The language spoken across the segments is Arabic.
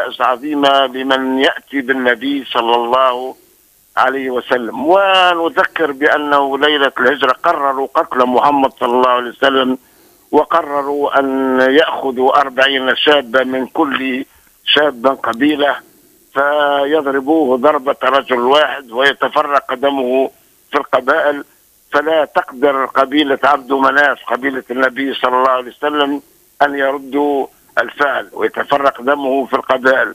جوائز عظيمة لمن يأتي بالنبي صلى الله عليه وسلم. ونذكر بأنه ليلة الهجرة قرروا قتل محمد صلى الله عليه وسلم، وقرروا أن يأخذوا 40 شابا من كل شاب قبيلة فيضربوه ضربة رجل واحد ويتفرق دمه في القبائل، فلا تقدر قبيلة عبد مناف قبيلة النبي صلى الله عليه وسلم أن يردوا الفعل ويتفرق دمه في القبائل.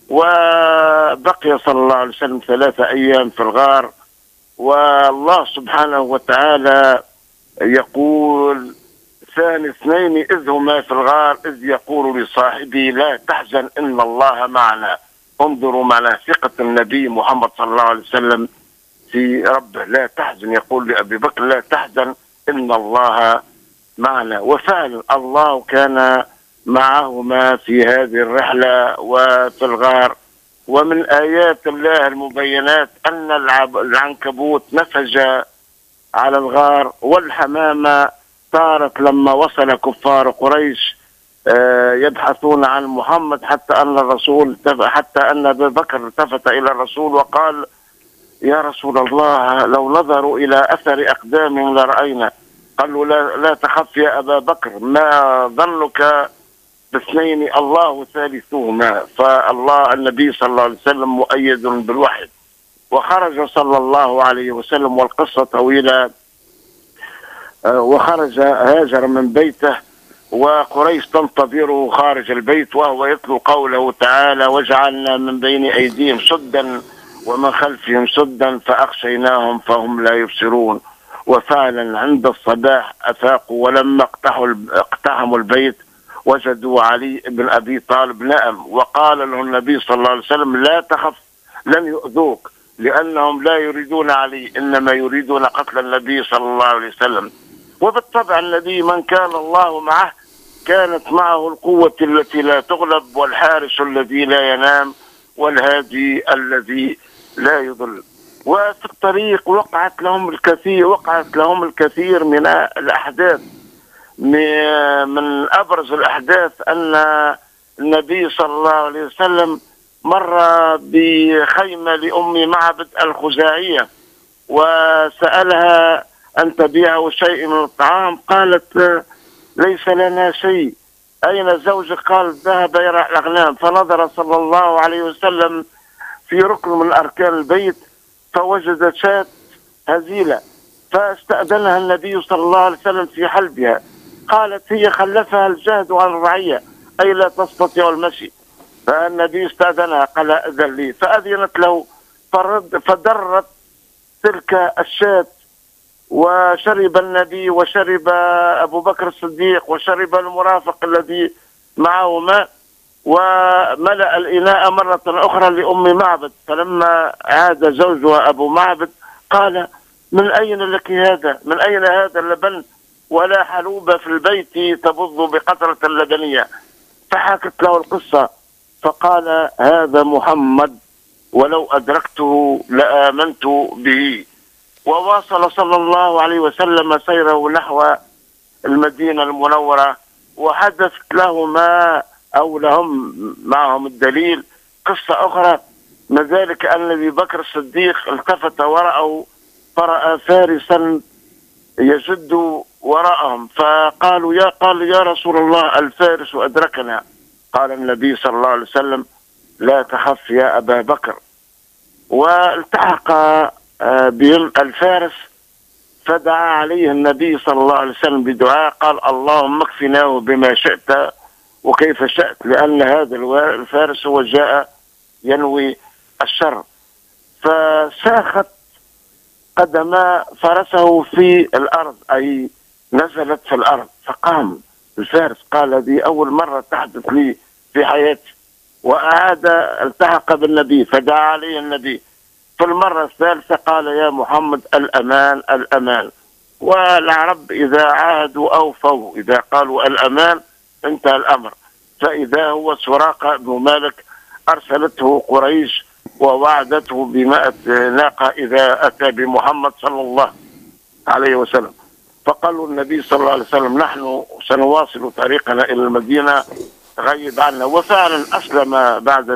وبقي صلى الله عليه وسلم 3 أيام في الغار، والله سبحانه وتعالى يقول: ثاني اثنين إذ هما في الغار إذ يقول لصاحبه لا تحزن إن الله معنا. انظروا معنى ثقة النبي محمد صلى الله عليه وسلم في ربه، لا تحزن، يقول لأبي بكر لا تحزن إن الله معنا. وفعلا الله كان معهما في هذه الرحلة وفي الغار. ومن آيات الله المبينات أن العنكبوت نفج على الغار، والحمامة طارت لما وصل كفار قريش يبحثون عن محمد، حتى أن أبي بكر التفت إلى الرسول وقال: يا رسول الله لو نظروا إلى أثر أقدامهم لرأينا. قالوا: لا تخف يا أبا بكر، ما ظنك باثنين الله ثالثهما. فالله النبي صلى الله عليه وسلم مؤيد بالوحي. وخرج صلى الله عليه وسلم، والقصة طويلة، وخرج هاجر من بيته وقريش تنتظره خارج البيت وهو يتلو قوله تعالى: وجعلنا من بين أيديهم سدا ومن خلفهم سدا فأغشيناهم فهم لا يبصرون. وفعلا عند الصباح أفاقوا، ولما اقتحموا البيت وجدوا علي بن أبي طالب نائم، وقال له النبي صلى الله عليه وسلم: لا تخف، لن يؤذوك، لأنهم لا يريدون علي، إنما يريدون قتل النبي صلى الله عليه وسلم. وبالطبع النبي من كان الله معه كانت معه القوة التي لا تغلب، والحارس الذي لا ينام، والهادي الذي لا يضل. وفي الطريق وقعت لهم الكثير من الأحداث. من أبرز الأحداث أن النبي صلى الله عليه وسلم مر بخيمة لأم معبد الخزاعية وسألها أن تبيعه شيء من الطعام، قالت: ليس لنا شيء، أين زوجك؟ قال: ذهب يرعى الأغنام. فنظر صلى الله عليه وسلم في ركن من أركان البيت فوجد شاة هزيلة، فاستأذنها النبي صلى الله عليه وسلم في حلبها. قالت: هي خلفها الجهد عن الرعية، أي لا تستطيع المشي. فالنبي استأذنها، قال: أذن لي. فأذنت له فدرت تلك الشاة، وشرب النبي وشرب أبو بكر الصديق وشرب المرافق الذي معه ماء، وملأ الإناء مرة أخرى لأم معبد. فلما عاد زوجها أبو معبد قال: من أين لك هذا؟ من أين هذا اللبن؟ ولا حلوب في البيت تبض بقطرة اللبنية. فحكت له القصة فقال: هذا محمد، ولو أدركته لآمنت به. وواصل صلى الله عليه وسلم سيره نحو المدينة المنورة، وحدثت لهما أو لهم معهم الدليل قصة أخرى من ذلك أن أبي بكر الصديق التفت وراءه فرأى فارسا يجد وراءهم، فقالوا يا رسول الله الفارس أدركنا. قال النبي صلى الله عليه وسلم: لا تخف يا أبا بكر. والتحق بهم الفارس، فدعا عليه النبي صلى الله عليه وسلم بدعاء، قال: اللهم اكفناه بما شئت وكيف شئت، لأن هذا الفارس هو جاء ينوي الشر. فساخت قدما فرسه في الأرض، أي نزلت في الأرض، فقام الفارس، قال: هذه أول مرة تحدث لي في حياتي. وأعاد التحق بالنبي فدعا عليه النبي. في المرة الثالثة قال: يا محمد الأمان الأمان. والعرب إذا عاهدوا أوفوا، إذا قالوا الأمان انتهى الأمر. فإذا هو سراقة بن مالك أرسلته قريش ووعدته ب100 ناقة إذا أتى بمحمد صلى الله عليه وسلم. فقالوا النبي صلى الله عليه وسلم: نحن سنواصل طريقنا إلى المدينة، غيب عنا. وفعلا أسلم بعد